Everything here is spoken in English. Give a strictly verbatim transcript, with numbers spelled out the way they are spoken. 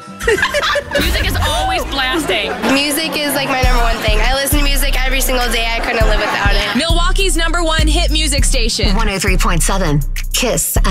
Music is always blasting. Music is like my number one thing. I listen to music every single day. I couldn't live without it. Milwaukee's number one hit music station. one oh three point seven Kiss.